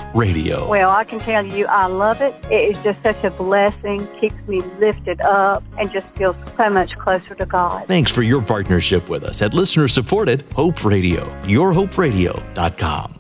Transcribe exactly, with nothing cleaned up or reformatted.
Radio. Well, I can tell you I love it. It is just such a blessing, keeps me lifted up, and just feels so much closer to God. Thanks for your partnership with us at listener-supported Hope Radio, your hope radio dot com.